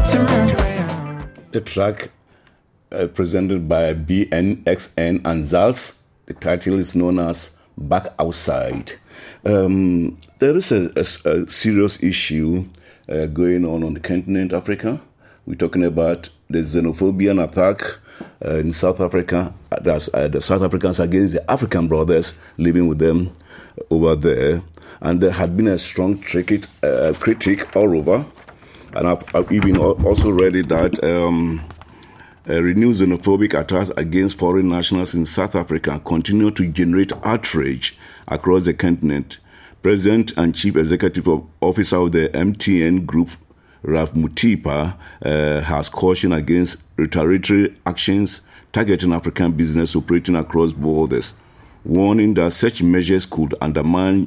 The track presented by BNXN and Zals. The title is known as Back Outside. There is a serious issue going on the continent Africa. We're talking about the xenophobia and attack in South Africa. That's the South Africans against the African brothers living with them over there. And there had been a strong critic all over. And I've even also read it that renewed xenophobic attacks against foreign nationals in South Africa continue to generate outrage across the continent. President and Chief Executive Officer of the MTN Group, Ralph Mutipa, has cautioned against retaliatory actions targeting African business operating across borders, warning that such measures could undermine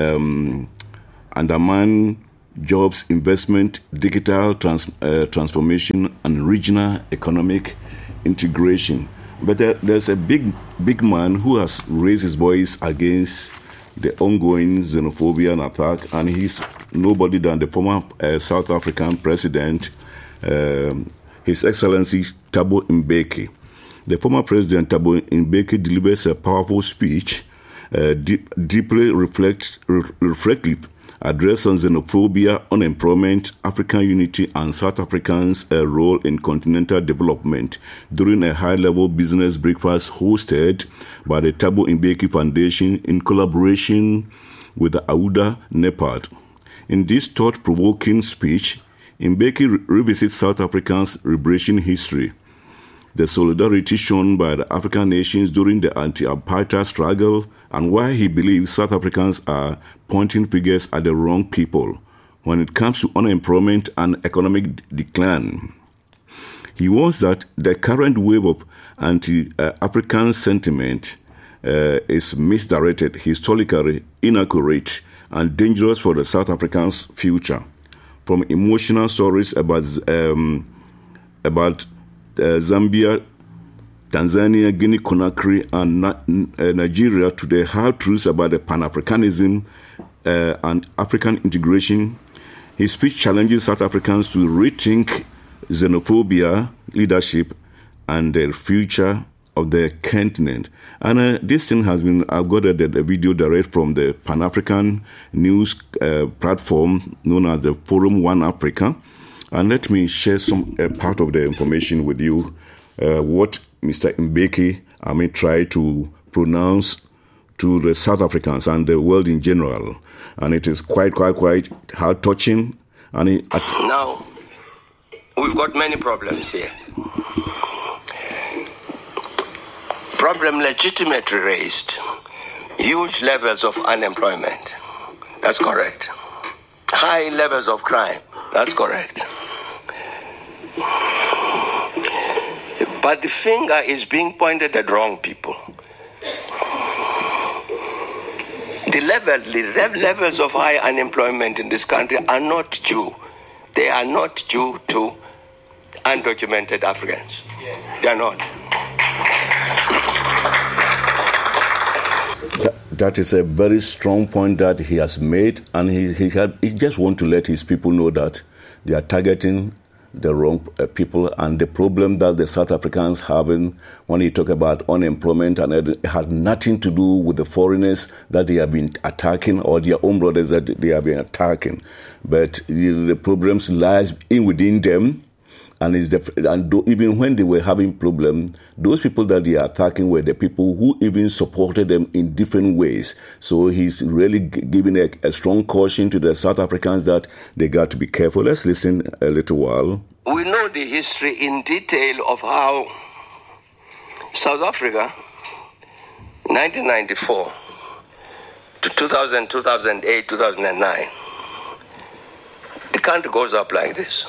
jobs, investment, digital transformation, and regional economic integration. But there's a big man who has raised his voice against the ongoing xenophobia and attack, and he's nobody than the former South African president, His Excellency Thabo Mbeki. The former president, Thabo Mbeki, delivers a powerful speech, deeply reflective address on xenophobia, unemployment, African unity, and South Africans' role in continental development during a high-level business breakfast hosted by the Thabo Mbeki Foundation in collaboration with the AUDA NEPAD. In this thought-provoking speech, Mbeki revisits South Africa's liberation history, the solidarity shown by the African nations during the anti-apartheid struggle, and why he believes South Africans are pointing fingers at the wrong people when it comes to unemployment and economic decline. He warns that the current wave of anti-African sentiment is misdirected, historically inaccurate, and dangerous for the South Africans' future. From emotional stories about Zambia, Tanzania, Guinea-Conakry, and Nigeria to the hard truths about the Pan-Africanism and African integration, his speech challenges South Africans to rethink xenophobia, leadership, and the future of the continent. And this thing has been, I've got a video direct from the Pan-African news platform known as the Forum One Africa. And let me share some part of the information with you, what Mr. Mbeki, tried to pronounce to the South Africans and the world in general. And it is quite heart-touching. And now, we've got many problems here. Problem legitimately raised. Huge levels of unemployment. That's correct. High levels of crime. That's correct. But the finger is being pointed at wrong people. The levels of high unemployment in this country are not due. They are not due to undocumented Africans. They are not. That is a very strong point that he has made, and he just want to let his people know that they are targeting the wrong people, and the problem that the South Africans having when you talk about unemployment, and it had nothing to do with the foreigners that they have been attacking or their own brothers that they have been attacking, but the problems lies within them. And even when they were having problems, those people that they are attacking were the people who even supported them in different ways. So he's really giving a strong caution to the South Africans that they got to be careful. Let's listen a little while. We know the history in detail of how South Africa, 1994 to 2000, 2008, 2009, the country goes up like this.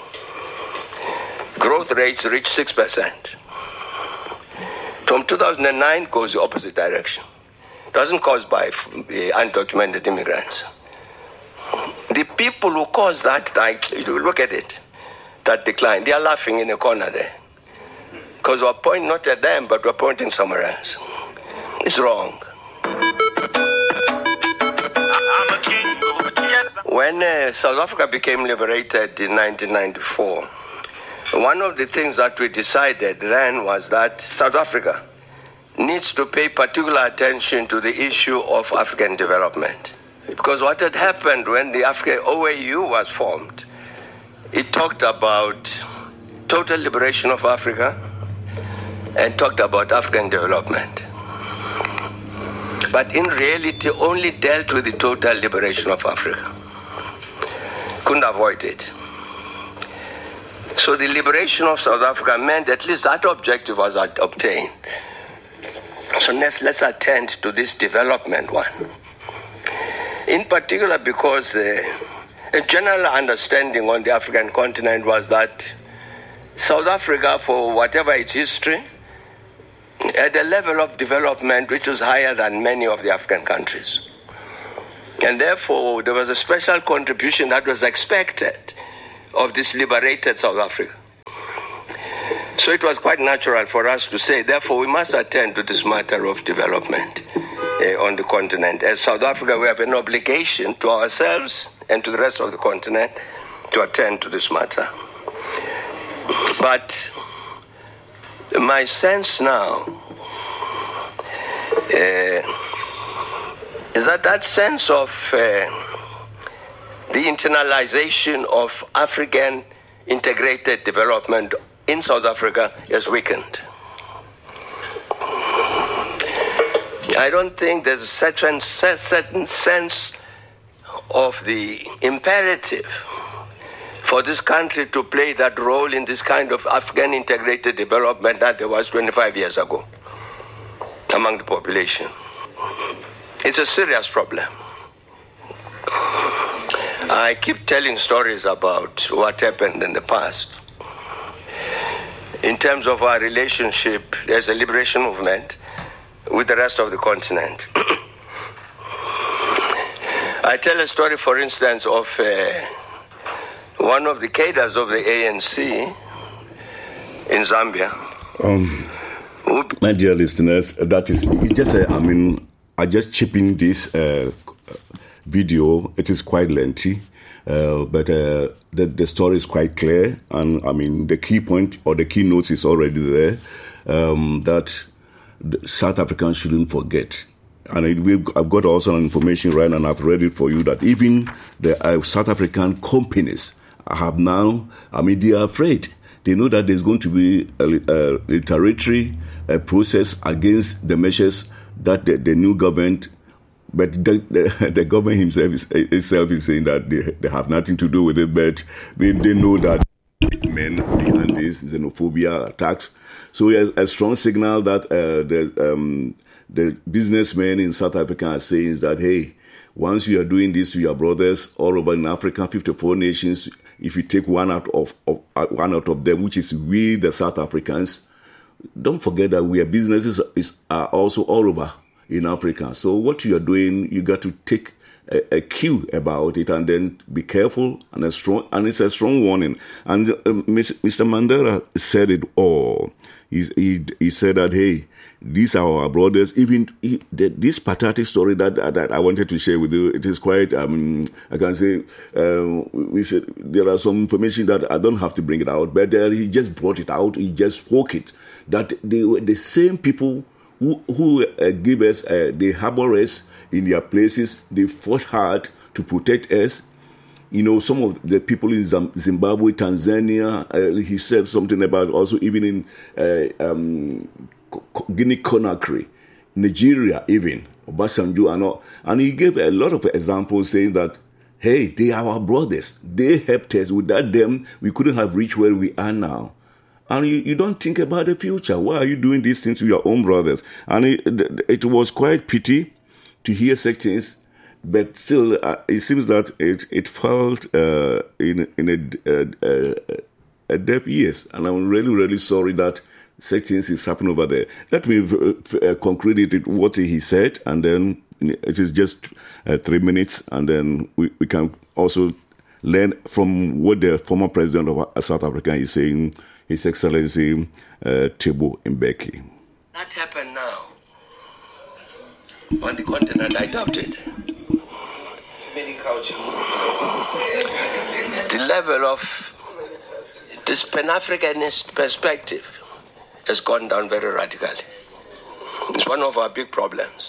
Growth rates reach 6%. From 2009 goes the opposite direction. Doesn't caused by undocumented immigrants. The people who caused that, if you look at it, that decline, they are laughing in a corner there. Because we're pointing not at them, but we're pointing somewhere else. It's wrong. When South Africa became liberated in 1994, one of the things that we decided then was that South Africa needs to pay particular attention to the issue of African development. Because what had happened when the African OAU was formed, it talked about total liberation of Africa and talked about African development. But in reality, only dealt with the total liberation of Africa. Couldn't avoid it. So the liberation of South Africa meant at least that objective was obtained. So let's attend to this development one. In particular because a general understanding on the African continent was that South Africa, for whatever its history, had a level of development which was higher than many of the African countries. And therefore, there was a special contribution that was expected of this liberated South Africa. So it was quite natural for us to say, therefore, we must attend to this matter of development on the continent. As South Africa, we have an obligation to ourselves and to the rest of the continent to attend to this matter. But my sense now is that sense of the internalization of African integrated development in South Africa is weakened. I don't think there's a certain sense of the imperative for this country to play that role in this kind of African integrated development that there was 25 years ago among the population. It's a serious problem. I keep telling stories about what happened in the past. In terms of our relationship, there's a liberation movement with the rest of the continent. I tell a story, for instance, of one of the cadres of the ANC in Zambia. My dear listeners, that is, it's just, I just chip in this video. It is quite lengthy, but the story is quite clear. And the key point or the key notes is already there, that the South Africans shouldn't forget. And I've got also information right now, and I've read it for you, that even the South African companies have now, they are afraid. They know that there's going to be a retaliatory process against the measures that the new government, but the government itself is saying that they have nothing to do with it, but they know that men behind this xenophobia attacks. So it's a strong signal that the businessmen in South Africa are saying is that, hey, once you are doing this to your brothers all over in Africa, 54 nations, if you take one out of them, which is we, the South Africans, don't forget that we are businesses are also all over in Africa. So what you are doing, you got to take a cue about it and then be careful, and it's a strong warning. And Mr. Mandela said it all. He said that, hey, these are our brothers. Even this pathetic story that I wanted to share with you, it is quite, I can say, we said there are some information that I don't have to bring it out, but he just brought it out. He just spoke it, that they were the same people who give us, they harbor us in their places. They fought hard to protect us. Some of the people in Zimbabwe, Tanzania, he said something about also even in Guinea-Conakry, Nigeria even, Obasanjo and all. And he gave a lot of examples saying that, hey, they are our brothers. They helped us. Without them, we couldn't have reached where we are now. And you don't think about the future. Why are you doing these things to your own brothers? And it was quite pity to hear such things, but still, it seems that it felt in a deaf ears. And I'm really, really sorry that such things is happening over there. Let me conclude it what he said, and then it is just 3 minutes, and then we can also learn from what the former president of South Africa is saying, His Excellency Thabo Mbeki. That happened now on the continent, I doubt it. many cultures. The level of this Pan-Africanist perspective has gone down very radically. It's one of our big problems.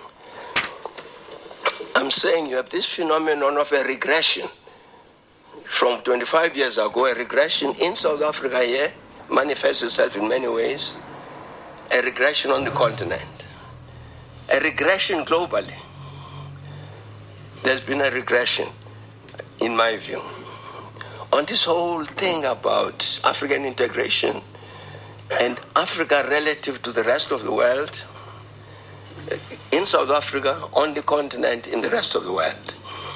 I'm saying you have this phenomenon of a regression. From 25 years ago, a regression in South Africa here manifests itself in many ways. A regression on the continent. A regression globally. There's been a regression, in my view, on this whole thing about African integration and Africa relative to the rest of the world, in South Africa, on the continent, in the rest of the world.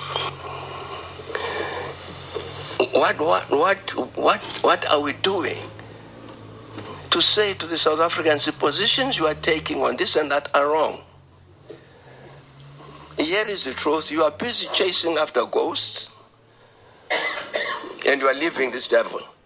What are we doing to say to the South Africans, the positions you are taking on this and that are wrong? Here is the truth. You are busy chasing after ghosts and you are leaving this devil.